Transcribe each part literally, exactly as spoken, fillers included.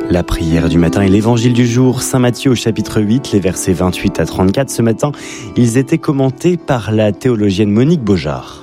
La prière du matin et l'évangile du jour, Saint Matthieu au chapitre huit, les versets vingt-huit à trente-quatre. Ce matin, ils étaient commentés par la théologienne Monique Beaujard.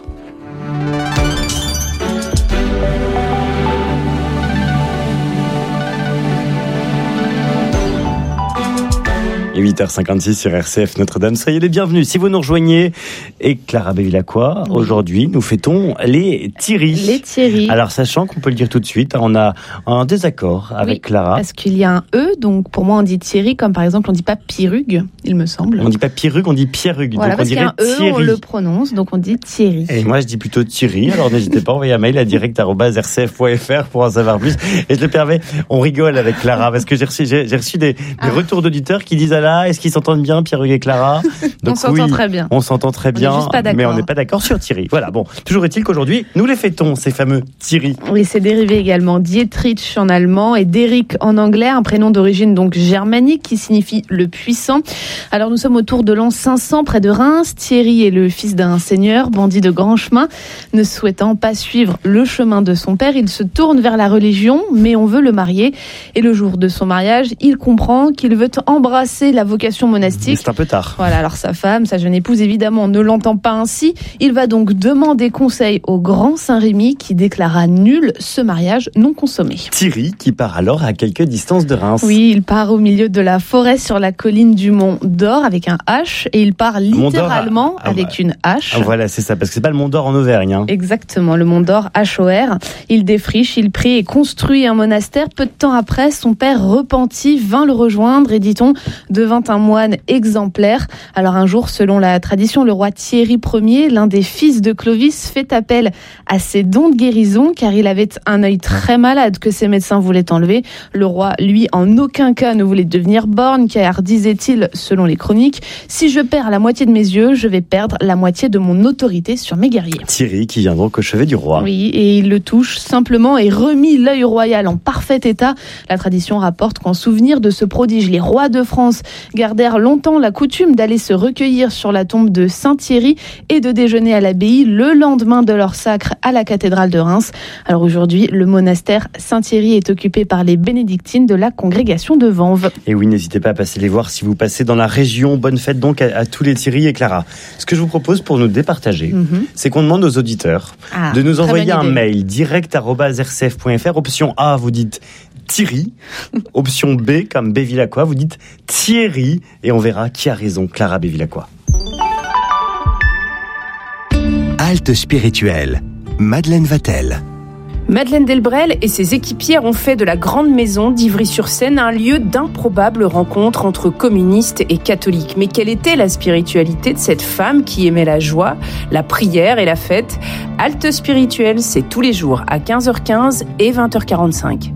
huit heures cinquante-six sur R C F Notre-Dame. Soyez les bienvenus. Si vous nous rejoignez, et Clara Bevilacqua, oui. Aujourd'hui, nous fêtons les Thierry. Les Thierry. Alors, sachant qu'on peut le dire tout de suite, on a un désaccord avec oui, Clara. Parce qu'il y a un E, donc pour moi on dit Thierry, comme par exemple on dit pas Pirugue, il me semble. On dit pas Pirugue, on dit Pierrugue. Voilà, donc parce on dirait qu'il y a un E, Thierry. on le prononce, donc on dit Thierry. Et moi je dis plutôt Thierry, alors n'hésitez pas à envoyer un mail à direct arobase r c f point f r pour en savoir plus. Et je le permets, on rigole avec Clara, parce que j'ai reçu, j'ai, j'ai reçu des, des ah. retours d'auditeurs qui disent « Ah là, est-ce qu'ils s'entendent bien Pierrugue et Clara ?» Donc, on s'entend oui, très bien. On s'entend très bien, on est juste pas d'accord. Mais on n'est pas d'accord sur Thierry. Voilà, bon, toujours est-il qu'aujourd'hui, nous les fêtons, ces fameux Thierry. Oui, c'est dérivé également Dietrich en allemand et d'Eric en anglais, un prénom d'origine donc germanique qui signifie le puissant. Alors nous sommes autour de l'an cinq cents près de Reims. Thierry est le fils d'un seigneur, bandit de grand chemin. Ne souhaitant pas suivre le chemin de son père, il se tourne vers la religion, mais on veut le marier. Et le jour de son mariage, il comprend qu'il veut embrasser la vocation monastique. C'est un peu tard. Voilà, alors sa femme, sa jeune épouse évidemment ne l'entend pas ainsi. Il va donc demander conseil au grand Saint-Rémy qui déclara nul ce mariage non consommé. Thierry qui part alors à quelques distances de Reims. Oui, il part au milieu de la forêt sur la colline du Mont d'Or avec un H et il part littéralement ah, avec ouais. une hache. Ah, voilà, c'est ça, parce que c'est pas le Mont d'Or en Auvergne. Hein. Exactement, le Mont d'Or, H O R. Il défriche, il prie et construit un monastère. Peu de temps après, son père repenti vint le rejoindre et, dit-on, devint un moine exemplaire. Alors un jour, selon la tradition, le roi Thierry Ier, l'un des fils de Clovis, fait appel à ses dons de guérison car il avait un œil très malade que ses médecins voulaient enlever. Le roi, lui, en aucun cas ne voulait devenir borgne car, disait-il, selon les chroniques, si je perds la moitié de mes yeux, je vais perdre la moitié de mon autorité sur mes guerriers. Thierry qui vient donc au chevet du roi. Oui, et il le touche simplement et remit l'œil royal en parfait état. La tradition rapporte qu'en souvenir de ce prodige, les rois de France gardèrent longtemps la coutume d'aller se recueillir sur la tombe de Saint-Thierry et de déjeuner à l'abbaye le lendemain de leur sacre à la cathédrale de Reims. Alors aujourd'hui, le monastère Saint-Thierry est occupé par les bénédictines de la congrégation de Vanves. Et oui, n'hésitez pas à passer les voir si vous passez dans la région. Bonne fête donc à, à tous les Thierry et Clara. Ce que je vous propose pour nous départager, mm-hmm. c'est qu'on demande aux auditeurs ah, de nous envoyer un mail direct arobase r c f point f r. Option A, vous dites Thierry. Option B, comme Bevilacqua, vous dites Thierry. Et on verra qui a raison, Clara Bevilacqua. Halte spirituelle. Madeleine Vatel. Madeleine Delbrel et ses équipières ont fait de la Grande Maison d'Ivry-sur-Seine un lieu d'improbables rencontres entre communistes et catholiques. Mais quelle était la spiritualité de cette femme qui aimait la joie, la prière et la fête ? Halte spirituelle, c'est tous les jours à quinze heures quinze et vingt heures quarante-cinq.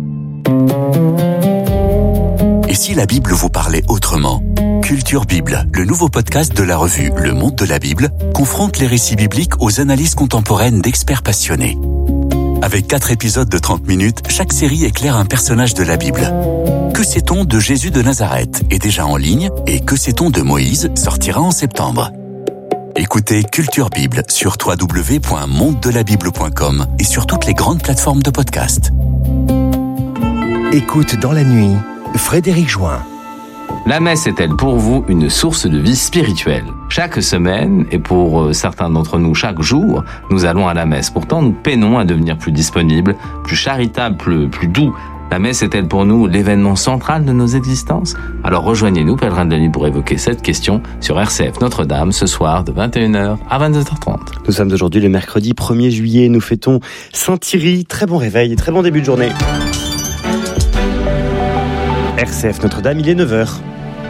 Et si la Bible vous parlait autrement ? Culture Bible, le nouveau podcast de la revue Le Monde de la Bible, confronte les récits bibliques aux analyses contemporaines d'experts passionnés. Avec quatre épisodes de trente minutes, chaque série éclaire un personnage de la Bible. Que sait-on de Jésus de Nazareth est déjà en ligne et Que sait-on de Moïse sortira en septembre. Écoutez Culture Bible sur w w w point monde de la bible point com et sur toutes les grandes plateformes de podcast. Écoute dans la nuit, Frédéric Join. La messe est-elle pour vous une source de vie spirituelle ? Chaque semaine, et pour certains d'entre nous chaque jour, nous allons à la messe. Pourtant, nous peinons à devenir plus disponibles, plus charitables, plus, plus doux. La messe est-elle pour nous l'événement central de nos existences ? Alors rejoignez-nous, pèlerins de la nuit, pour évoquer cette question sur R C F Notre-Dame, ce soir de vingt et une heures à vingt-deux heures trente. Nous sommes aujourd'hui le mercredi premier juillet, nous fêtons Saint-Thierry. Très bon réveil, très bon début de journée. R C F Notre-Dame, il est neuf heures.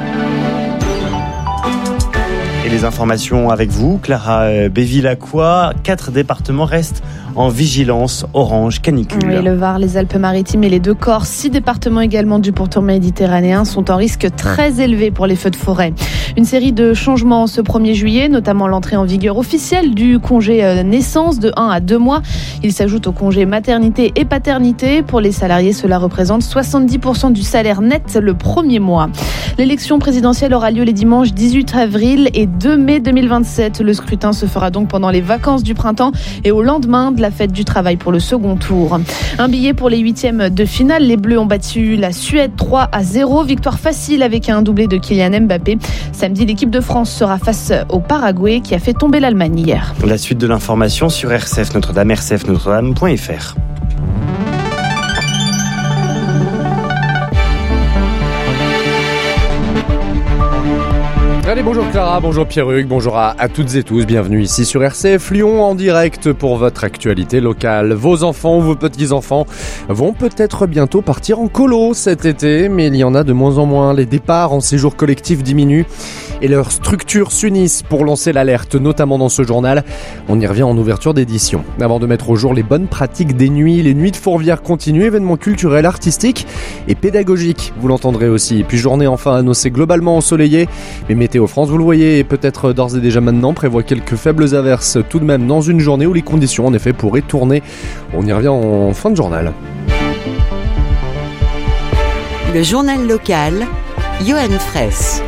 Et les informations avec vous, Clara Bevilacqua. Quatre départements restent en vigilance orange canicule. Oui, le Var, les Alpes-Maritimes et les deux Corses, six départements également du pourtour méditerranéen sont en risque très élevé pour les feux de forêt. Une série de changements ce premier juillet, notamment l'entrée en vigueur officielle du congé naissance de un à deux mois. Il s'ajoute au congé maternité et paternité. Pour les salariés, cela représente soixante-dix pour cent du salaire net le premier mois. L'élection présidentielle aura lieu les dimanches dix-huit avril et deux mai deux mille vingt-sept. Le scrutin se fera donc pendant les vacances du printemps et au lendemain de de la fête du travail pour le second tour. Un billet pour les huitièmes de finale. Les Bleus ont battu la Suède trois à zéro. Victoire facile avec un doublé de Kylian Mbappé. Samedi, l'équipe de France sera face au Paraguay qui a fait tomber l'Allemagne hier. La suite de l'information sur R C F Notre-Dame, r c f notre dame point f r. Allez, bonjour Clara, bonjour Pierre-Hugues, bonjour à, à toutes et tous, bienvenue ici sur R C F Lyon en direct pour votre actualité locale. Vos enfants ou vos petits-enfants vont peut-être bientôt partir en colo cet été, mais il y en a de moins en moins. Les départs en séjour collectif diminuent et leurs structures s'unissent pour lancer l'alerte, notamment dans ce journal. On y revient en ouverture d'édition. Avant de mettre au jour les bonnes pratiques des nuits, les nuits de Fourvière continuent, événements culturels, artistiques et pédagogiques, vous l'entendrez aussi. Et puis journée enfin annoncée globalement ensoleillée, mais Météo France, vous le voyez, et peut-être d'ores et déjà maintenant, prévoit quelques faibles averses tout de même dans une journée où les conditions en effet pourraient tourner. On y revient en fin de journal. Le journal local, Johan Fraisse.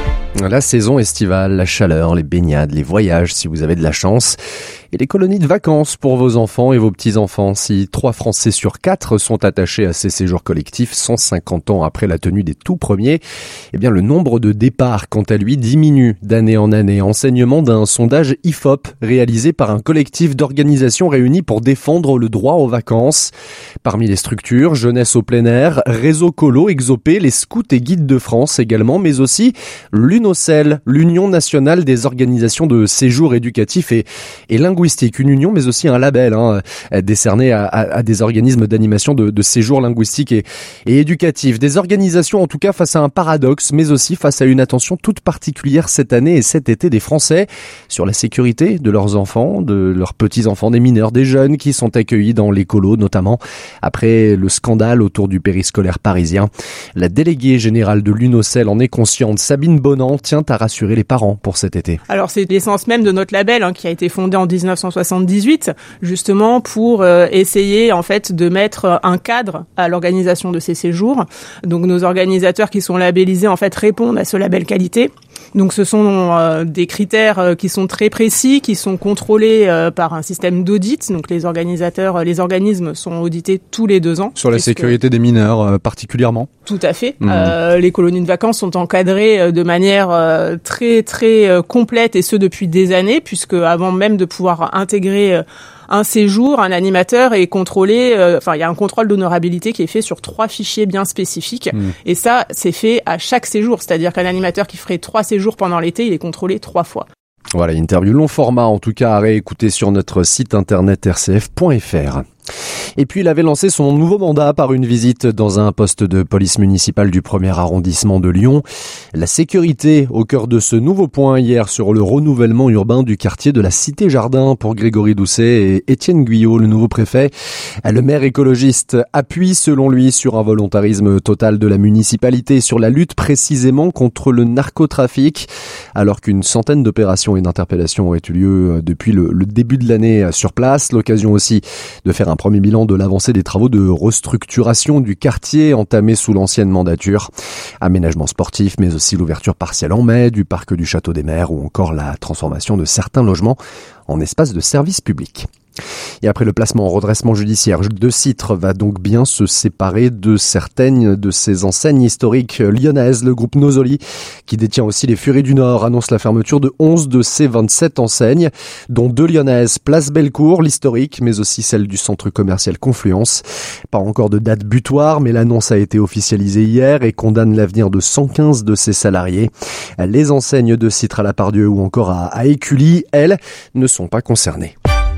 La saison estivale, la chaleur, les baignades, les voyages si vous avez de la chance. Et les colonies de vacances pour vos enfants et vos petits-enfants. Si trois Français sur quatre sont attachés à ces séjours collectifs cent cinquante ans après la tenue des tout premiers, eh bien le nombre de départs, quant à lui, diminue d'année en année. Enseignement d'un sondage I F O P réalisé par un collectif d'organisations réunies pour défendre le droit aux vacances. Parmi les structures, Jeunesse au plein air, Réseau Colo, Exopé, les Scouts et Guides de France également, mais aussi l'UNOCEL, l'Union nationale des organisations de séjours éducatifs et, et linguistiques. Une union, mais aussi un label hein, décerné à, à, à des organismes d'animation de, de séjours linguistiques et, et éducatifs. Des organisations en tout cas face à un paradoxe, mais aussi face à une attention toute particulière cette année et cet été des Français sur la sécurité de leurs enfants, de leurs petits-enfants, des mineurs, des jeunes qui sont accueillis dans les colos, notamment après le scandale autour du périscolaire parisien. La déléguée générale de l'UNOCEL en est consciente. Sabine Bonan tient à rassurer les parents pour cet été. Alors c'est l'essence même de notre label hein, qui a été fondé en dix-neuf cent soixante-dix-huit, justement pour euh, essayer en fait de mettre un cadre à l'organisation de ces séjours. Donc nos organisateurs qui sont labellisés en fait répondent à ce label qualité. Donc ce sont euh, des critères euh, qui sont très précis, qui sont contrôlés euh, par un système d'audit. Donc les organisateurs, euh, les organismes sont audités tous les deux ans. Sur la sécurité des mineurs euh, particulièrement. Tout à fait. Mmh. Euh, les colonies de vacances sont encadrées euh, de manière euh, très très euh, complète et ce depuis des années, puisque avant même de pouvoir intégrer euh, un séjour, un animateur est contrôlé, euh, enfin il y a un contrôle d'honorabilité qui est fait sur trois fichiers bien spécifiques mmh. et ça c'est fait à chaque séjour, c'est-à-dire qu'un animateur qui ferait trois séjours pendant l'été, il est contrôlé trois fois. Voilà, interview long format en tout cas à réécouter sur notre site internet r c f point f r. Et puis il avait lancé son nouveau mandat par une visite dans un poste de police municipale du premier arrondissement de Lyon. La sécurité au cœur de ce nouveau point hier sur le renouvellement urbain du quartier de la Cité-Jardin pour Grégory Doucet et Étienne Guyot, le nouveau préfet. Le maire écologiste appuie selon lui sur un volontarisme total de la municipalité sur la lutte précisément contre le narcotrafic, alors qu'une centaine d'opérations et d'interpellations auraient eu lieu depuis le, le début de l'année sur place. L'occasion aussi de faire un premier bilan de l'avancée des travaux de restructuration du quartier entamés sous l'ancienne mandature. Aménagement sportif, mais aussi l'ouverture partielle en mai du parc du Château des Mers ou encore la transformation de certains logements en espaces de service public. Et après le placement en redressement judiciaire, De Citre va donc bien se séparer de certaines de ses enseignes historiques lyonnaises. Le groupe Nosoli, qui détient aussi les Furies du Nord, annonce la fermeture de onze de ses vingt-sept enseignes, dont deux lyonnaises, Place Bellecour, l'historique, mais aussi celle du centre commercial Confluence. Pas encore de date butoir, mais l'annonce a été officialisée hier et condamne l'avenir de cent quinze de ses salariés. Les enseignes De Citre à la Pardieu ou encore à, à Écully, elles, ne sont pas concernées.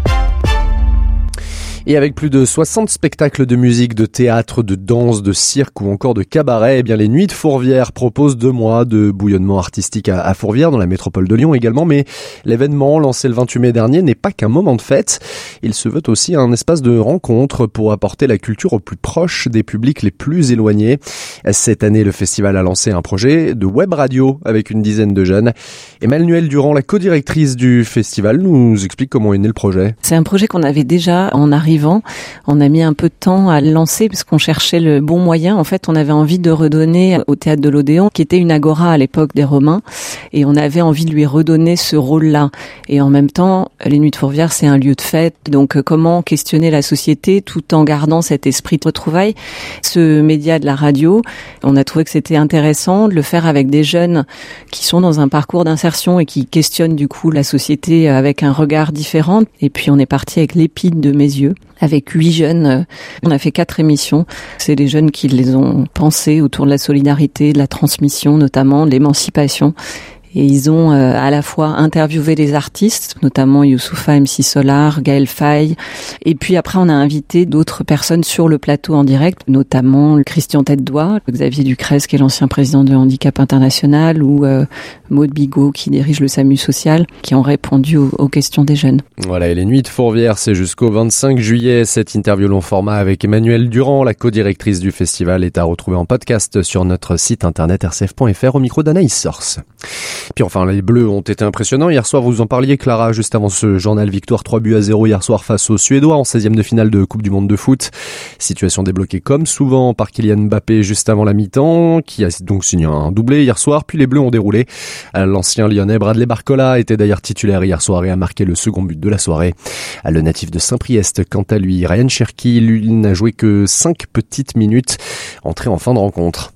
Et avec plus de soixante spectacles de musique, de théâtre, de danse, de cirque ou encore de cabaret, eh bien les Nuits de Fourvière proposent deux mois de bouillonnement artistique à, à Fourvière, dans la métropole de Lyon également. Mais l'événement, lancé le vingt-huit mai dernier, n'est pas qu'un moment de fête. Il se veut aussi un espace de rencontre pour apporter la culture au plus proche des publics les plus éloignés. Cette année, le festival a lancé un projet de web radio avec une dizaine de jeunes. Emmanuelle Durand, la co-directrice du festival, nous explique comment est né le projet. C'est un projet qu'on avait déjà en arrière arrivant. On a mis un peu de temps à le lancer parce qu'on cherchait le bon moyen. En fait, on avait envie de redonner au théâtre de l'Odéon, qui était une agora à l'époque des Romains, et on avait envie de lui redonner ce rôle-là. Et en même temps, les Nuits de Fourvière, c'est un lieu de fête. Donc, comment questionner la société tout en gardant cet esprit de retrouvailles? Ce média de la radio, on a trouvé que c'était intéressant de le faire avec des jeunes qui sont dans un parcours d'insertion et qui questionnent du coup la société avec un regard différent. Et puis, on est parti avec l'Épide de mes yeux, avec huit jeunes. On a fait quatre émissions. C'est des jeunes qui les ont pensées autour de la solidarité, de la transmission, notamment de l'émancipation. Et ils ont euh, à la fois interviewé les artistes, notamment Youssoupha, M C Solar, Gaël Faye. Et puis après, on a invité d'autres personnes sur le plateau en direct, notamment Christian Tête-Doigt, Xavier Ducrest, qui est l'ancien président de Handicap International, ou euh, Maud Bigot, qui dirige le SAMU social, qui ont répondu aux, aux questions des jeunes. Voilà, et les Nuits de Fourvière, c'est jusqu'au vingt-cinq juillet. Cette interview long format avec Emmanuelle Durand, la co-directrice du festival, est à retrouver en podcast sur notre site internet r c f point f r au micro d'Anaïs Source. Puis enfin, les Bleus ont été impressionnants. Hier soir, vous en parliez, Clara, juste avant ce journal. Victoire trois buts à zéro hier soir face aux Suédois en seizième de finale de Coupe du Monde de foot. Situation débloquée comme souvent par Kylian Mbappé juste avant la mi-temps, qui a donc signé un doublé hier soir. Puis les Bleus ont déroulé. L'ancien lyonnais Bradley Barcola était d'ailleurs titulaire hier soir et a marqué le second but de la soirée. Le natif de Saint-Priest, quant à lui, Ryan Cherki, lui, n'a joué que cinq petites minutes, entré en fin de rencontre.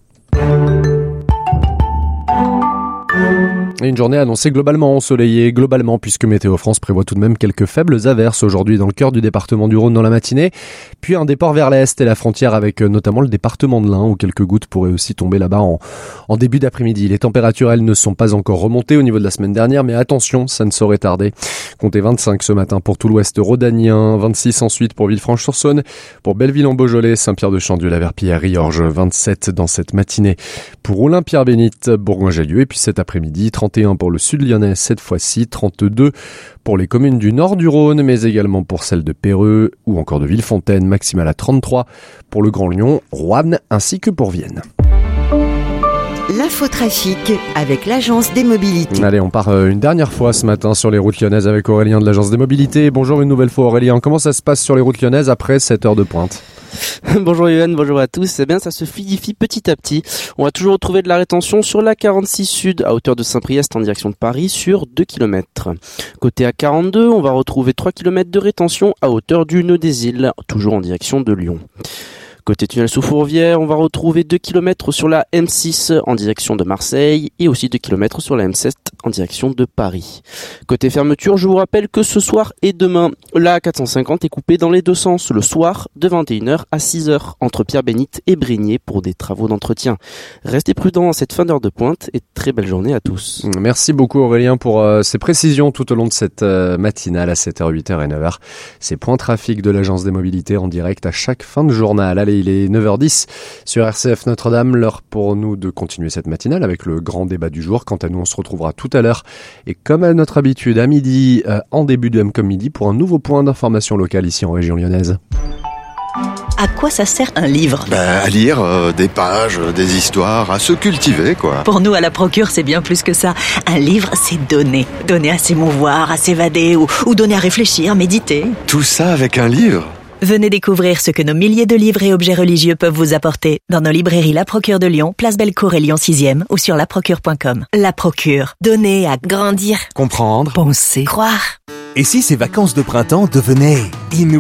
Et une journée annoncée globalement ensoleillée, globalement, puisque Météo France prévoit tout de même quelques faibles averses aujourd'hui dans le cœur du département du Rhône dans la matinée, puis un départ vers l'est et la frontière avec notamment le département de l'Ain, où quelques gouttes pourraient aussi tomber là-bas en, en début d'après-midi. Les températures, elles, ne sont pas encore remontées au niveau de la semaine dernière, mais attention, ça ne saurait tarder. Comptez vingt-cinq ce matin pour tout l'ouest rhodanien, vingt-six ensuite pour Villefranche-sur-Saône, pour Belleville-en-Beaujolais, Saint-Pierre-de-Chandieu, la Verpillière, Riorges, vingt-sept dans cette matinée pour Oulin-Pierre-Bénite, Bourgoin-Jallieu, et puis cet après-midi, trente et un pour le sud lyonnais cette fois-ci, trente-deux pour les communes du nord du Rhône, mais également pour celles de Péreux ou encore de Villefontaine, maximale à trente-trois pour le Grand Lyon, Roanne ainsi que pour Vienne. L'infotrafic avec l'Agence des Mobilités. Allez, on part une dernière fois ce matin sur les routes lyonnaises avec Aurélien de l'Agence des Mobilités. Bonjour une nouvelle fois Aurélien, comment ça se passe sur les routes lyonnaises après cette heure de pointe ? Bonjour Yoann, bonjour à tous. Eh bien, ça se fluidifie petit à petit. On va toujours retrouver de la rétention sur la quarante-six Sud à hauteur de Saint-Priest en direction de Paris sur deux kilomètres. Côté A quarante-deux, on va retrouver trois kilomètres de rétention à hauteur du Nœud des Îles, toujours en direction de Lyon. Côté tunnel sous Fourvière, on va retrouver deux kilomètres sur la M six en direction de Marseille et aussi deux kilomètres sur la M sept en direction de Paris. Côté fermeture, je vous rappelle que ce soir et demain, la A quatre cent cinquante est coupée dans les deux sens le soir de vingt et une heures à six heures entre Pierre-Bénite et Brignais pour des travaux d'entretien. Restez prudents à cette fin d'heure de pointe et très belle journée à tous. Merci beaucoup Aurélien pour euh, ces précisions tout au long de cette euh, matinale à sept heures, huit heures et neuf heures. Ces points trafic de l'Agence des Mobilités en direct à chaque fin de journal. Allez, il est neuf heures dix sur R C F Notre-Dame, l'heure pour nous de continuer cette matinale avec le grand débat du jour. Quant à nous, on se retrouvera tout à l'heure et comme à notre habitude à midi, euh, en début de M comme midi, pour un nouveau point d'information locale ici en région lyonnaise. À quoi ça sert un livre ? Ben, à lire euh, des pages, euh, des histoires, à se cultiver, quoi. Pour nous, à la Procure, c'est bien plus que ça. Un livre, c'est donner. Donner à s'émouvoir, à s'évader ou, ou donner à réfléchir, méditer. Tout ça avec un livre ? Venez découvrir ce que nos milliers de livres et objets religieux peuvent vous apporter dans nos librairies La Procure de Lyon, Place Bellecour et Lyon sixième ou sur la procure point com. La Procure. Donner à grandir. Comprendre. Penser. Croire. Et si ces vacances de printemps devenaient inoubliables ?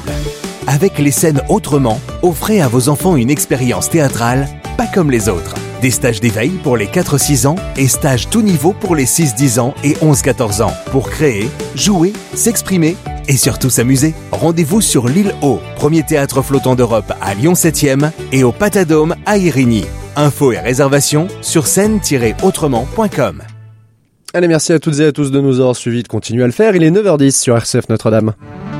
Avec les scènes autrement, offrez à vos enfants une expérience théâtrale pas comme les autres. Des stages d'éveil pour les quatre six ans et stages tout niveau pour les six dix ans et onze quatorze ans. Pour créer, jouer, s'exprimer et surtout s'amuser. Rendez-vous sur l'île Haut, premier théâtre flottant d'Europe à Lyon septième et au Patadome à Irigny. Infos et réservations sur scène tiret autrement point com. Allez, merci à toutes et à tous de nous avoir suivis, de continuer à le faire. Il est neuf heures dix sur R C F Notre-Dame.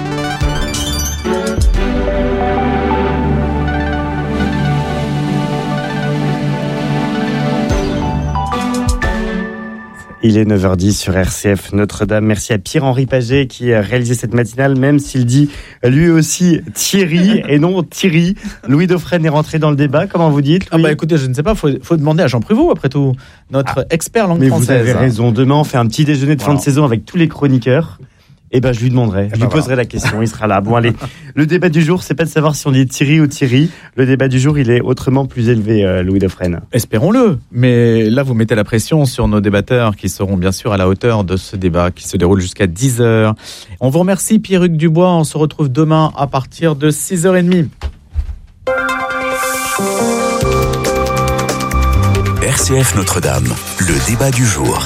Il est neuf heures dix sur R C F Notre-Dame. Merci à Pierre-Henri Paget qui a réalisé cette matinale, même s'il dit lui aussi Thierry et non Thierry. Louis Dauphren est rentré dans le débat, comment vous dites, Louis ? Ah bah écoutez, je ne sais pas, faut, faut demander à Jean Prévost, après tout, notre ah, expert langue mais française. Mais vous avez raison, demain on fait un petit déjeuner de fin voilà. de saison avec tous les chroniqueurs. Eh ben, je lui demanderai, je lui poserai la question, il sera là. Bon, allez, le débat du jour, c'est pas de savoir si on dit Thierry ou Thierry. Le débat du jour, il est autrement plus élevé, euh, Louis Dauphren. Espérons-le. Mais là, vous mettez la pression sur nos débatteurs qui seront bien sûr à la hauteur de ce débat qui se déroule jusqu'à dix heures. On vous remercie, Pierre-Hugues Dubois. On se retrouve demain à partir de six heures trente. R C F Notre-Dame, le débat du jour.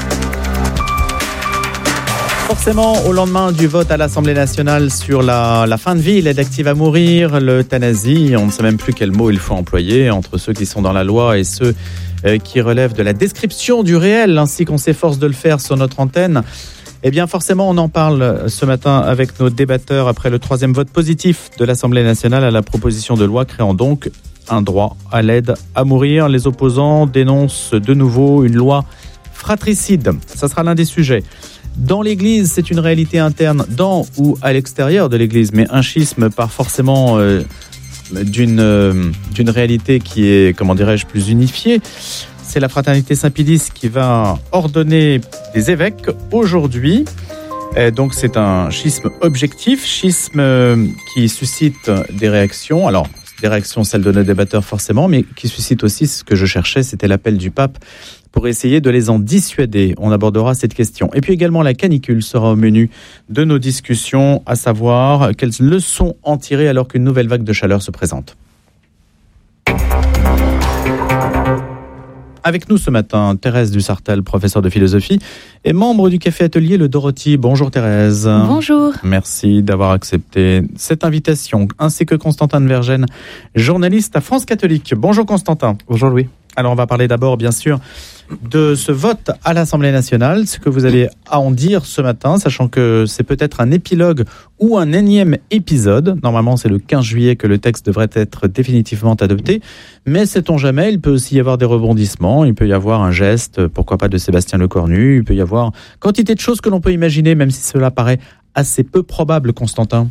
Forcément, au lendemain du vote à l'Assemblée nationale sur la, la fin de vie, l'aide active à mourir, l'euthanasie, on ne sait même plus quel mot il faut employer entre ceux qui sont dans la loi et ceux euh, qui relèvent de la description du réel, ainsi qu'on s'efforce de le faire sur notre antenne. Eh bien, forcément, on en parle ce matin avec nos débatteurs après le troisième vote positif de l'Assemblée nationale à la proposition de loi créant donc un droit à l'aide à mourir. Les opposants dénoncent de nouveau une loi fratricide. Ça sera l'un des sujets. Dans l'Église, c'est une réalité interne, dans ou à l'extérieur de l'Église, mais un schisme part forcément euh, d'une, euh, d'une réalité qui est, comment dirais-je, plus unifiée. C'est la fraternité Saint-Pédis qui va ordonner des évêques aujourd'hui. Et donc c'est un schisme objectif, schisme qui suscite des réactions. Alors, des réactions, celles de nos débatteurs forcément, mais qui suscite aussi ce que je cherchais, c'était l'appel du pape pour essayer de les en dissuader. On abordera cette question. Et puis également, la canicule sera au menu de nos discussions, à savoir quelles leçons en tirer alors qu'une nouvelle vague de chaleur se présente. Avec nous ce matin, Thérèse Dussartel, professeure de philosophie et membre du Café Atelier Le Dorothy. Bonjour Thérèse. Bonjour. Merci d'avoir accepté cette invitation, ainsi que Constantin de Vergennes, journaliste à France Catholique. Bonjour Constantin. Bonjour Louis. Alors on va parler d'abord bien sûr de ce vote à l'Assemblée nationale, ce que vous avez à en dire ce matin, sachant que c'est peut-être un épilogue ou un énième épisode. Normalement, c'est le quinze juillet que le texte devrait être définitivement adopté, mais sait-on jamais, il peut aussi y avoir des rebondissements, il peut y avoir un geste, pourquoi pas de Sébastien Lecornu, il peut y avoir quantité de choses que l'on peut imaginer, même si cela paraît assez peu probable, Constantin.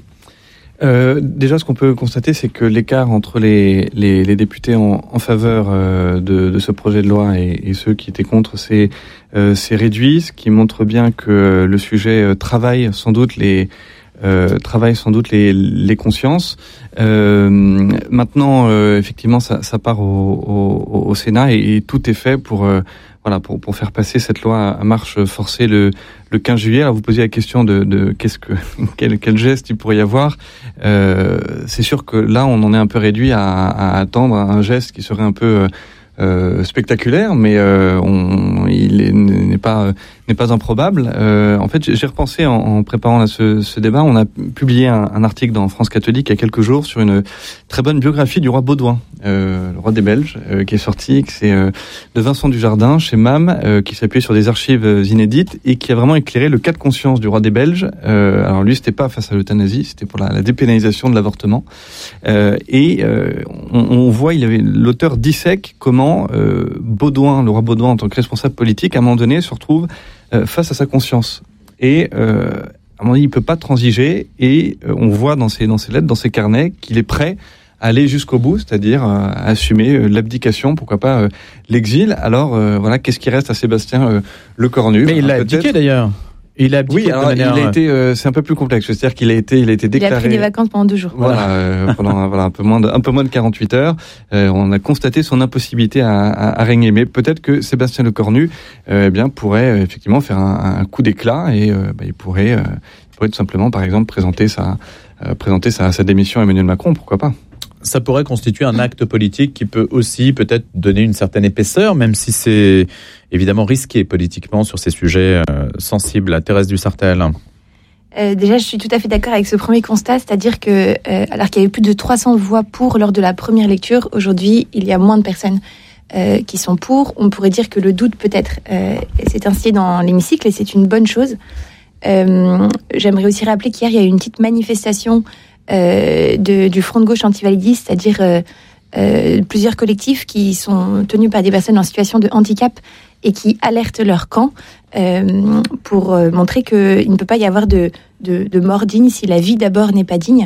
Euh, déjà, ce qu'on peut constater, c'est que l'écart entre les, les, les députés en, en faveur euh, de, de ce projet de loi et, et ceux qui étaient contre, c'est, euh, c'est réduit, ce qui montre bien que le sujet euh, travaille sans doute les euh, travaille sans doute les, les consciences. Euh, maintenant, euh, effectivement, ça, ça part au, au, au Sénat et, et tout est fait pour euh, voilà, pour, pour faire passer cette loi à marche forcée le, le quinze juillet. Alors vous posiez la question de, de qu'est-ce que, quel, quel geste il pourrait y avoir. Euh, c'est sûr que là, on en est un peu réduit à, à attendre un geste qui serait un peu euh, spectaculaire, mais euh, on, il est, n'est pas n'est pas improbable. Euh, en fait, j'ai repensé en, en préparant ce, ce débat. On a publié un, un article dans France Catholique il y a quelques jours sur une très bonne biographie du roi Baudouin, euh, le roi des Belges, euh, qui est sorti, que c'est euh, de Vincent Dujardin chez M A M, euh, qui s'appuie sur des archives inédites et qui a vraiment éclairé le cas de conscience du roi des Belges. Euh, alors lui, c'était pas face à l'euthanasie, c'était pour la, la dépénalisation de l'avortement. Euh, et euh, on, on voit, il avait l'auteur dissèque comment euh, Baudouin, le roi Baudouin, en tant que responsable politique, à un moment donné, se retrouve euh, face à sa conscience. Et euh, à un moment donné, il peut pas transiger. Et euh, on voit dans ses dans ses lettres, dans ses carnets, qu'il est prêt à aller jusqu'au bout, c'est-à-dire euh, à assumer euh, l'abdication, pourquoi pas euh, l'exil. Alors euh, voilà, qu'est-ce qui reste à Sébastien euh, Lecornu? Mais il l'a abdiqué d'ailleurs. Il a abdiqué. Oui, alors, il a été, euh, c'est un peu plus complexe. C'est-à-dire qu'il a été, il a été déclaré. Il a pris des vacances pendant deux jours. Voilà, euh, pendant voilà un peu moins de, un peu moins de quarante-huit heures. Euh, on a constaté son impossibilité à, à, à régner. Mais peut-être que Sébastien Lecornu, euh, eh bien, pourrait euh, effectivement faire un, un coup d'éclat et euh, bah, il pourrait, euh, il pourrait tout simplement, par exemple, présenter sa, euh, présenter sa, sa démission à Emmanuel Macron. Pourquoi pas? Ça pourrait constituer un acte politique qui peut aussi peut-être donner une certaine épaisseur, même si c'est évidemment risqué politiquement sur ces sujets euh, sensibles. À Thérèse Dussartel. Euh, déjà, je suis tout à fait d'accord avec ce premier constat, c'est-à-dire que, euh, alors qu'il y avait plus de trois cents voix pour lors de la première lecture, aujourd'hui, il y a moins de personnes euh, qui sont pour. On pourrait dire que le doute peut-être euh, s'est installé dans l'hémicycle et c'est une bonne chose. Euh, j'aimerais aussi rappeler qu'hier, il y a eu une petite manifestation Euh, de, du Front de gauche antivalidiste, c'est-à-dire euh, euh, plusieurs collectifs qui sont tenus par des personnes en situation de handicap et qui alertent leur camp euh, pour euh, montrer qu'il ne peut pas y avoir de, de, de mort digne si la vie d'abord n'est pas digne.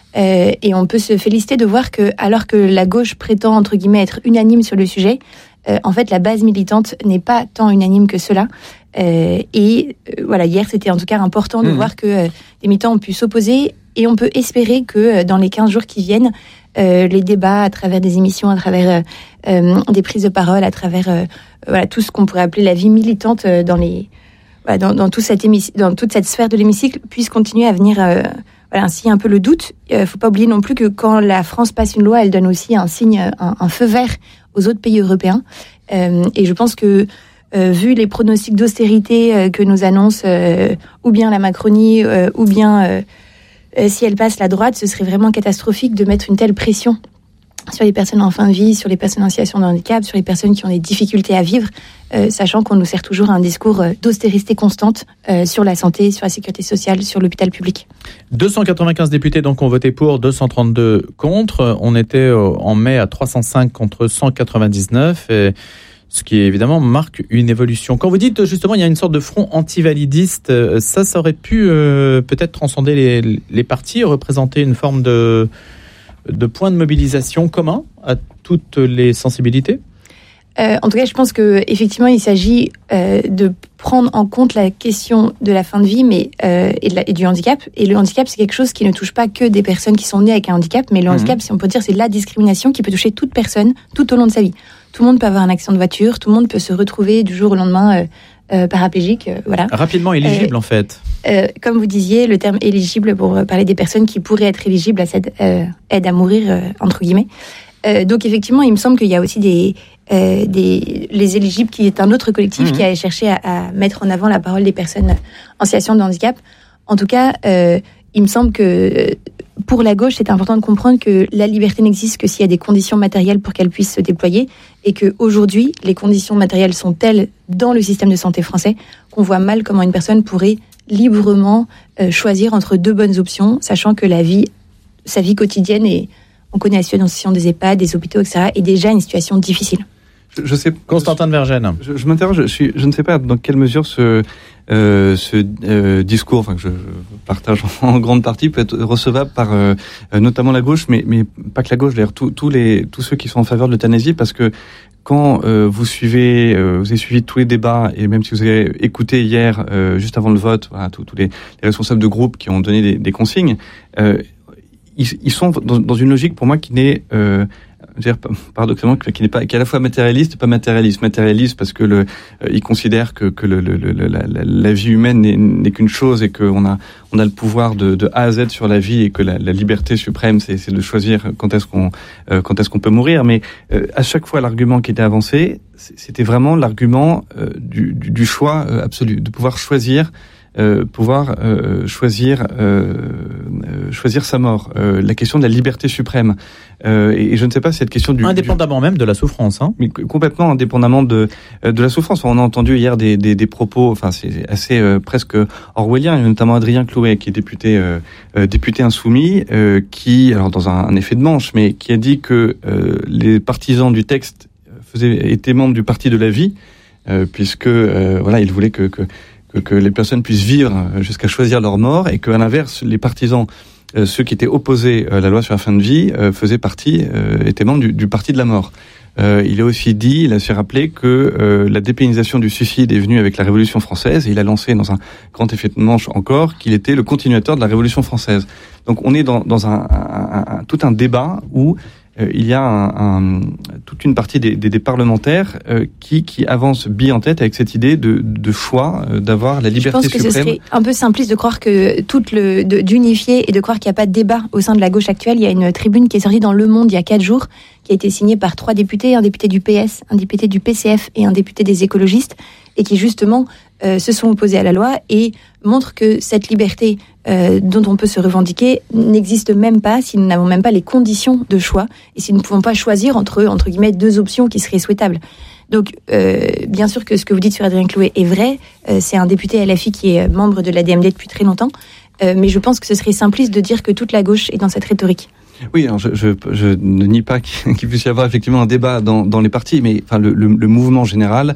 Euh, et on peut se féliciter de voir que, alors que la gauche prétend, entre guillemets, être unanime sur le sujet, euh, en fait, la base militante n'est pas tant unanime que cela. Euh, et euh, voilà, hier, c'était en tout cas important de mmh. voir que euh, les militants ont pu s'opposer, et on peut espérer que euh, dans les quinze jours qui viennent, euh, les débats à travers des émissions, à travers euh, euh, des prises de parole, à travers euh, voilà, tout ce qu'on pourrait appeler la vie militante euh, dans, les, voilà, dans, dans, tout cet hémicy- dans toute cette sphère de l'hémicycle, puisse continuer à venir... Euh, Voilà, ainsi un peu le doute. Il euh, ne faut pas oublier non plus que quand la France passe une loi, elle donne aussi un signe, un, un feu vert aux autres pays européens. Euh, et je pense que, euh, vu les pronostics d'austérité euh, que nous annonce euh, ou bien la Macronie, euh, ou bien euh, euh, si elle passe la droite, ce serait vraiment catastrophique de mettre une telle pression sur les personnes en fin de vie, sur les personnes en situation de handicap, sur les personnes qui ont des difficultés à vivre, euh, sachant qu'on nous sert toujours un discours euh, d'austérité constante euh, sur la santé, sur la sécurité sociale, sur l'hôpital public. deux cent quatre-vingt-quinze députés donc ont voté pour, deux cent trente-deux contre. On était en mai à trois cent cinq contre cent quatre-vingt-dix-neuf, et ce qui évidemment marque une évolution. Quand vous dites justement il y a une sorte de front antivalidiste, ça, ça aurait pu euh, peut-être transcender les, les partis, représenter une forme de... de points de mobilisation communs à toutes les sensibilités ? euh, En tout cas, je pense qu'effectivement, il s'agit euh, de prendre en compte la question de la fin de vie mais, euh, et, de la, et du handicap. Et le handicap, c'est quelque chose qui ne touche pas que des personnes qui sont nées avec un handicap, mais le mmh. handicap, si on peut dire, c'est la discrimination qui peut toucher toute personne tout au long de sa vie. Tout le monde peut avoir un accident de voiture, tout le monde peut se retrouver du jour au lendemain euh, euh, paraplégique. Euh, voilà. Rapidement éligible, euh, en fait. Euh, comme vous disiez, le terme éligible pour parler des personnes qui pourraient être éligibles à cette euh, aide à mourir, euh, entre guillemets. Euh, donc effectivement, il me semble qu'il y a aussi des, euh, des les éligibles, qui est un autre collectif mmh. qui a cherché à, à mettre en avant la parole des personnes en situation de handicap. En tout cas, euh, il me semble que pour la gauche, c'est important de comprendre que la liberté n'existe que s'il y a des conditions matérielles pour qu'elle puisse se déployer, et qu'aujourd'hui, les conditions matérielles sont telles dans le système de santé français qu'on voit mal comment une personne pourrait librement euh, choisir entre deux bonnes options, sachant que la vie, sa vie quotidienne, et on connaît la situation des EHPAD, des hôpitaux, et cetera, est déjà une situation difficile. Je, je sais, Constantin de Vergennes. Je, je m'interroge. Je, suis, je ne sais pas dans quelle mesure ce, euh, ce euh, discours, enfin que je partage en grande partie, peut être recevable par euh, notamment la gauche, mais mais pas que la gauche, d'ailleurs tous tous les tous ceux qui sont en faveur de l'euthanasie, parce que quand euh, vous suivez, euh, vous avez suivi tous les débats, et même si vous avez écouté hier, euh, juste avant le vote, voilà, tous, tous les, les responsables de groupe qui ont donné des, des consignes, euh, ils, ils sont dans, dans une logique pour moi qui n'est euh, dire paradoxalement qui n'est pas qui est à la fois matérialiste et pas matérialiste. Matérialiste parce que le euh, il considère que que le, le, le la, la, la vie humaine n'est, n'est qu'une chose, et qu'on a on a le pouvoir de, de A à Z sur la vie, et que la, la liberté suprême c'est, c'est de choisir quand est-ce qu'on euh, quand est-ce qu'on peut mourir. Mais euh, à chaque fois l'argument qui était avancé, c'était vraiment l'argument euh, du, du, du choix euh, absolu, de pouvoir choisir. Euh, pouvoir euh, choisir euh, euh, choisir sa mort, euh, la question de la liberté suprême, euh, et, et je ne sais pas si cette question du indépendamment du... même de la souffrance, hein. Mais complètement indépendamment de de la souffrance. On a entendu hier des des, des propos, enfin c'est assez euh, presque orwellien, notamment Adrien Clouet, qui est député euh, euh, député insoumis, euh, qui alors dans un, un effet de manche, mais qui a dit que euh, les partisans du texte faisaient étaient membres du parti de la vie, euh, puisque euh, voilà, il voulait que, que Que, que les personnes puissent vivre jusqu'à choisir leur mort, et qu'à l'inverse, les partisans, euh, ceux qui étaient opposés à la loi sur la fin de vie, euh, faisaient partie, euh, étaient membres du, du parti de la mort. Euh, il a aussi dit, il a su rappeler que euh, la dépénalisation du suicide est venue avec la Révolution française, et il a lancé dans un grand effet de manche encore qu'il était le continuateur de la Révolution française. Donc on est dans, dans un, un, un, tout un débat où euh, il y a un, un, toute une partie des, des, des parlementaires euh, qui, qui avancent bille en tête avec cette idée de, de choix, euh, d'avoir la liberté suprême. Je pense que suprême. Ce serait un peu simpliste de croire que tout le de, d'unifier et de croire qu'il n'y a pas de débat au sein de la gauche actuelle. Il y a une tribune qui est sortie dans Le Monde il y a quatre jours, qui a été signée par trois députés, un député du P S, un député du P C F et un député des écologistes, et qui justement euh, se sont opposés à la loi et montrent que cette liberté euh, dont on peut se revendiquer n'existe même pas si nous n'avons même pas les conditions de choix, et si nous ne pouvons pas choisir entre, entre guillemets, deux options qui seraient souhaitables. Donc, euh, bien sûr que ce que vous dites sur Adrien Clouet est vrai. Euh, c'est un député L F I qui est membre de l'A D M D depuis très longtemps. Euh, mais je pense que ce serait simpliste de dire que toute la gauche est dans cette rhétorique. Oui, alors je, je, je ne nie pas qu'il puisse y avoir effectivement un débat dans, dans les partis, mais enfin le, le, le mouvement général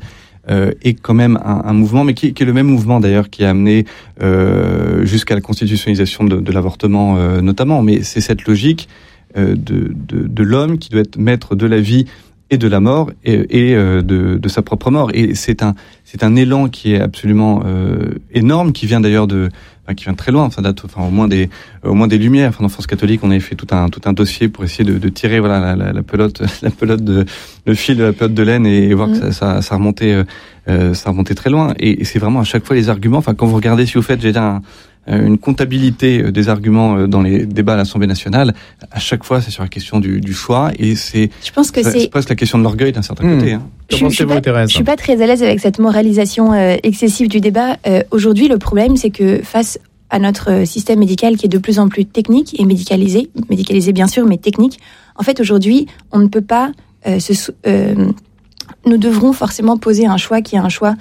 euh, est quand même un, un mouvement, mais qui, qui est le même mouvement d'ailleurs qui a amené euh, jusqu'à la constitutionnalisation de, de l'avortement euh, notamment. Mais c'est cette logique euh, de, de, de l'homme qui doit être maître de la vie et de la mort et, et euh, de, de sa propre mort. Et c'est un, c'est un élan qui est absolument euh, énorme, qui vient d'ailleurs de, enfin, qui vient de très loin. Ça date, enfin, au moins des, au moins des Lumières. Enfin, en France catholique, on avait fait tout un, tout un dossier pour essayer de, de tirer, voilà, la, la, la pelote, la pelote de, le fil de la pelote de laine et, et voir mmh. que ça, ça, ça remontait, euh, ça remontait très loin. Et, et c'est vraiment à chaque fois les arguments. Enfin, quand vous regardez, si vous faites, j'ai un une comptabilité des arguments dans les débats à l'Assemblée nationale, à chaque fois c'est sur la question du, du choix et c'est je pense que c'est, c'est presque la question de l'orgueil d'un certain mmh. côté. Hein. Je, je, suis pas, je suis pas très à l'aise avec cette moralisation euh, excessive du débat. Euh, aujourd'hui, le problème c'est que face à notre système médical qui est de plus en plus technique et médicalisé, médicalisé bien sûr, mais technique, en fait aujourd'hui on ne peut pas euh, se, euh, nous devrons forcément poser un choix qui est un choix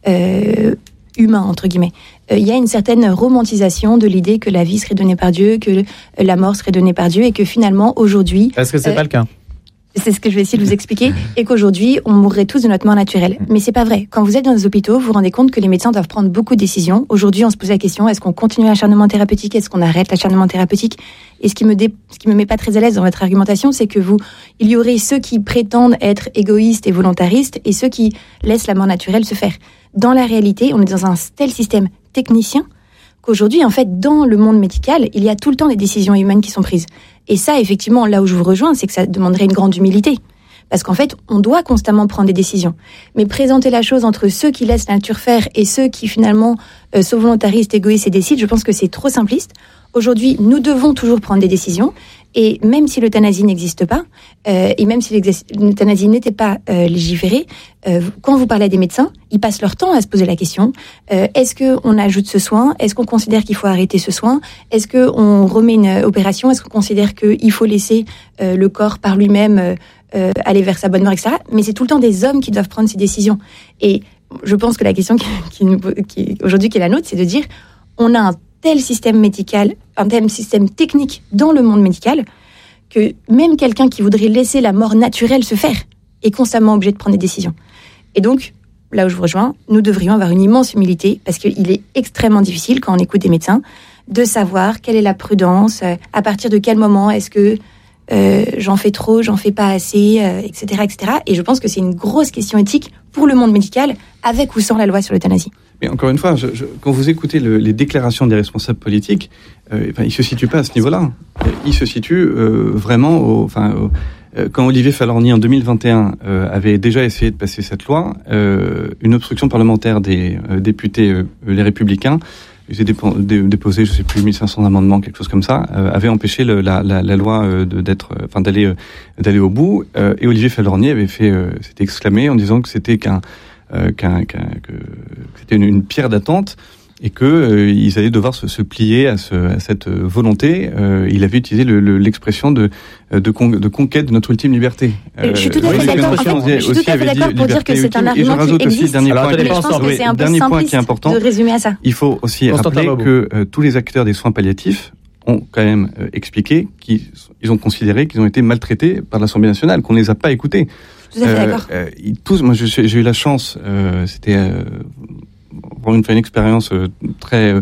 euh, humain, entre guillemets. Il euh, y a une certaine romantisation de l'idée que la vie serait donnée par Dieu, que euh, la mort serait donnée par Dieu, et que finalement, aujourd'hui... Est-ce que c'est euh, pas le cas ? C'est ce que je vais essayer de vous expliquer, et qu'aujourd'hui, on mourrait tous de notre mort naturelle. Mais c'est pas vrai. Quand vous êtes dans les hôpitaux, vous vous rendez compte que les médecins doivent prendre beaucoup de décisions. Aujourd'hui, on se pose la question, est-ce qu'on continue l'acharnement thérapeutique ? Est-ce qu'on arrête l'acharnement thérapeutique ? Et ce qui me dé... ce qui me met pas très à l'aise dans votre argumentation, c'est que vous, il y aurait ceux qui prétendent être égoïstes et volontaristes, et ceux qui laissent la mort naturelle se faire. Dans la réalité, on est dans un tel système technicien qu'aujourd'hui, en fait, dans le monde médical, il y a tout le temps des décisions humaines qui sont prises. Et ça, effectivement, là où je vous rejoins, c'est que ça demanderait une grande humilité. Parce qu'en fait, on doit constamment prendre des décisions. Mais présenter la chose entre ceux qui laissent la nature faire et ceux qui, finalement, euh, sont volontaristes, égoïstes et décident, je pense que c'est trop simpliste. Aujourd'hui, nous devons toujours prendre des décisions. Et même si l'euthanasie n'existe pas, euh, et même si l'euthanasie n'était pas euh, légiférée, euh, quand vous parlez à des médecins, ils passent leur temps à se poser la question, euh, est-ce qu'on ajoute ce soin ? Est-ce qu'on considère qu'il faut arrêter ce soin ? Est-ce qu'on remet une opération ? Est-ce qu'on considère qu'il faut laisser euh, le corps par lui-même euh, euh, aller vers sa bonne mort, et cetera. Mais c'est tout le temps des hommes qui doivent prendre ces décisions. Et je pense que la question qui, qui, nous, qui aujourd'hui qui est la nôtre, c'est de dire, on a un tel système médical, un tel système technique dans le monde médical, que même quelqu'un qui voudrait laisser la mort naturelle se faire est constamment obligé de prendre des décisions. Et donc, là où je vous rejoins, nous devrions avoir une immense humilité, parce qu'il est extrêmement difficile, quand on écoute des médecins, de savoir quelle est la prudence, euh, à partir de quel moment est-ce que euh, j'en fais trop, j'en fais pas assez, euh, et cetera, et cetera. Et je pense que c'est une grosse question éthique pour le monde médical, avec ou sans la loi sur l'euthanasie. Mais encore une fois, je, je, quand vous écoutez le, les déclarations des responsables politiques, euh, enfin, ils ne se situent pas à ce niveau-là. Ils se situent euh, vraiment au... Enfin, au, euh, quand Olivier Falorni, en deux mille vingt et un, euh, avait déjà essayé de passer cette loi, euh, une obstruction parlementaire des euh, députés euh, Les Républicains, ils ont déposé, je ne sais plus, mille cinq cents amendements, quelque chose comme ça, euh, avait empêché le, la, la, la loi euh, de, d'être, euh, enfin, d'aller, euh, d'aller au bout. Euh, et Olivier Falorni avait fait, euh, s'était exclamé en disant que c'était qu'un Euh, qu'un, qu'un, que c'était une, une pierre d'attente et que euh, ils allaient devoir se, se plier à, ce, à cette volonté. Euh, il avait utilisé le, le, l'expression de, de, con, de conquête de notre ultime liberté. Euh, je suis tout à fait d'accord, en fait, je suis tout à fait d'accord pour dire que c'est un argument qui existe. Dernier Alors, point, mais je pense que c'est un peu simpliste important, de résumer à ça. Il faut aussi rappeler que euh, tous les acteurs des soins palliatifs ont quand même euh, expliqué qu'ils ils ont considéré qu'ils ont été maltraités par l'Assemblée nationale, qu'on ne les a pas écoutés. Tout à fait d'accord. Euh, euh, tous, moi, j'ai, j'ai eu la chance, euh, c'était euh, vraiment une, une expérience euh, très,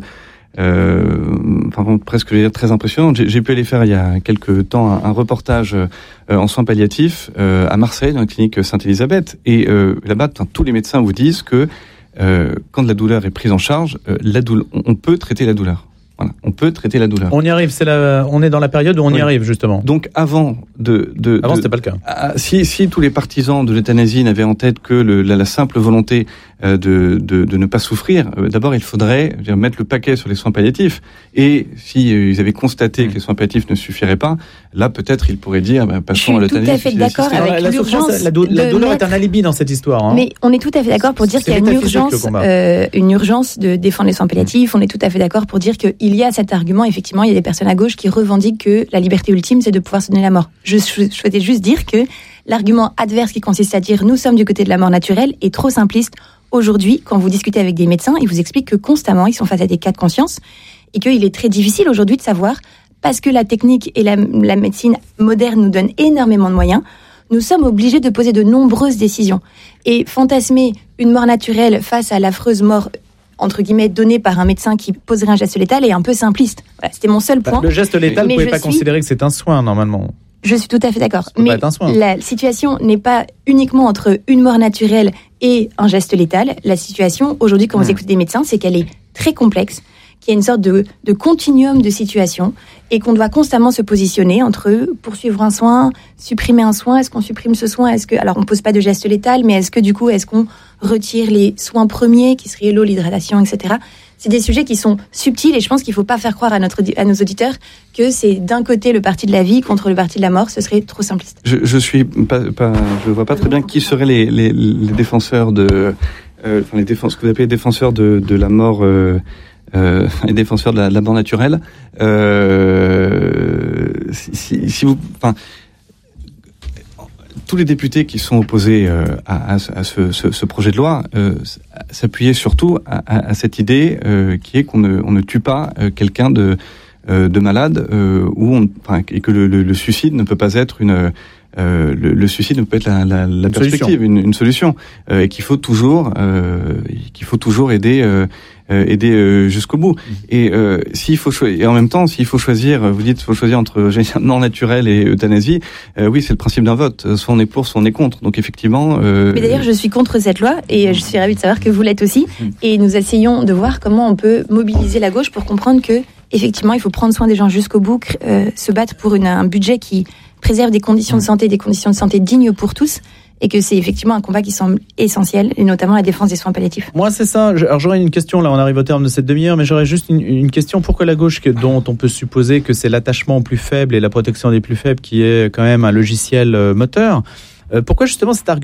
euh, enfin, presque, je vais dire, très impressionnante. J'ai, j'ai pu aller faire il y a quelques temps un, un reportage euh, en soins palliatifs euh, à Marseille, dans la clinique Sainte-Élisabeth. Et euh, là-bas, tous les médecins vous disent que euh, quand la douleur est prise en charge, euh, la douleur, on, on peut traiter la douleur. Voilà, on peut traiter la douleur. On y arrive, c'est la, on est dans la période où on oui. y arrive justement. Donc avant de, de avant de, c'était pas le cas. Ah, si si tous les partisans de l'euthanasie n'avaient en tête que le, la, la simple volonté euh, de, de de ne pas souffrir, euh, d'abord il faudrait dire, mettre le paquet sur les soins palliatifs. Et si euh, ils avaient constaté mmh. que les soins palliatifs ne suffiraient pas, là peut-être ils pourraient dire bah, passons à l'euthanasie. Je suis tout à fait d'accord avec la, l'urgence. La, dou- la douleur mettre... est un alibi dans cette histoire. Hein. Mais on est tout à fait d'accord pour dire c'est qu'il y a une urgence, euh, une urgence de défendre les soins palliatifs. Mmh. On est tout à fait d'accord pour dire qu'il y a cet argument. Effectivement, il y a des personnes à gauche qui revendiquent que la liberté ultime, c'est de pouvoir se donner la mort. Je, je souhaitais juste dire que l'argument adverse qui consiste à dire nous sommes du côté de la mort naturelle est trop simpliste. Aujourd'hui, quand vous discutez avec des médecins, ils vous expliquent que constamment, ils sont face à des cas de conscience et qu'il est très difficile aujourd'hui de savoir, parce que la technique et la, la médecine moderne nous donnent énormément de moyens, nous sommes obligés de poser de nombreuses décisions. Et fantasmer une mort naturelle face à l'affreuse mort entre guillemets, donnée par un médecin qui poserait un geste létal est un peu simpliste. Voilà, c'était mon seul point. Le geste létal, mais vous ne pouvez pas suis... considérer que c'est un soin, normalement. Je suis tout à fait d'accord. Ça peut mais pas être un soin. La situation n'est pas uniquement entre une mort naturelle et un geste létal. La situation, aujourd'hui, quand mmh. vous écoutez des médecins, c'est qu'elle est très complexe, qu'il y a une sorte de, de continuum de situations et qu'on doit constamment se positionner entre poursuivre un soin, supprimer un soin, est-ce qu'on supprime ce soin, est-ce que, alors on ne pose pas de geste létal, mais est-ce que du coup, est-ce qu'on retire les soins premiers qui seraient l'eau, l'hydratation, et cetera. C'est des sujets qui sont subtils et je pense qu'il ne faut pas faire croire à, notre, à nos auditeurs que c'est d'un côté le parti de la vie contre le parti de la mort, ce serait trop simpliste. Je, je suis pas, pas, je vois pas très bien qui seraient les, les, les défenseurs de, euh, enfin les défenseurs, ce que vous appelez les défenseurs de, de la mort. Euh, Euh, les défenseurs de la, de la mort naturelle. Euh, si, si, si vous, enfin, tous les députés qui sont opposés euh, à, à, à ce, ce, ce projet de loi euh, s'appuyaient surtout à, à, à cette idée euh, qui est qu'on ne, on ne tue pas euh, quelqu'un de, euh, de malade euh, où on, enfin, et que le, le, le suicide ne peut pas être une Euh, le, le suicide ne peut être la, la, la perspective, une, une solution, euh, et qu'il faut toujours, euh, qu'il faut toujours aider, euh, aider euh, jusqu'au bout. Mmh. Et euh, s'il faut choisir, et en même temps, s'il faut choisir, vous dites, il faut choisir entre mort naturelle et euthanasie. Euh, oui, c'est le principe d'un vote. Soit on est pour, soit on est contre. Donc effectivement. Euh, Mais d'ailleurs, je suis contre cette loi et je suis ravie de savoir que vous l'êtes aussi. Mmh. Et nous essayons de voir comment on peut mobiliser la gauche pour comprendre que effectivement, il faut prendre soin des gens jusqu'au bout, euh, se battre pour une, un budget qui préserve des conditions de santé, des conditions de santé dignes pour tous, et que c'est effectivement un combat qui semble essentiel, et notamment la défense des soins palliatifs. Moi, c'est ça. Alors, j'aurais une question, là, on arrive au terme de cette demi-heure, mais j'aurais juste une, une question. Pourquoi la gauche, que, dont on peut supposer que c'est l'attachement aux plus faibles et la protection des plus faibles qui est quand même un logiciel euh, moteur, euh, pourquoi justement cet argument